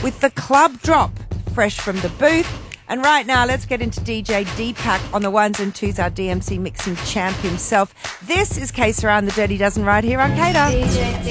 with the club drop fresh from the booth. And right now, let's get into DJ Deepak on the ones and twos, our DMC mixing champ himself. This is K Saran, the Dirty Dozen, right here on Kader.